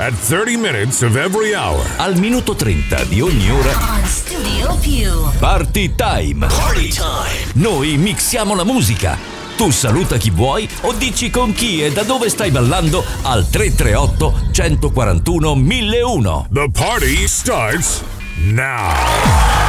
at 30 minutes of every hour. Al minuto 30 di ogni ora. On Studio Più. Party Time. Party time. Noi mixiamo la musica. Tu saluta chi vuoi o dici con chi e da dove stai ballando al 338 141 1001. The party starts now.